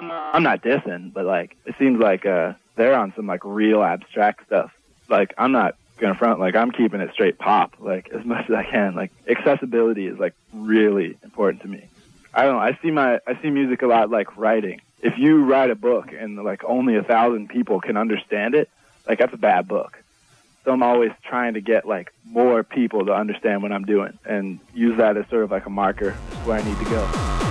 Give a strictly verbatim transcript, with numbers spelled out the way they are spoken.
I'm not dissing, but like it seems like uh, they're on some like real abstract stuff. Like I'm not gonna front, like I'm keeping it straight pop, like as much as I can. Like accessibility is like really important to me. I don't know. I see my I see music a lot like writing. If you write a book and like only a thousand people can understand it, like that's a bad book. So I'm always trying to get like more people to understand what I'm doing and use that as sort of like a marker to where I need to go.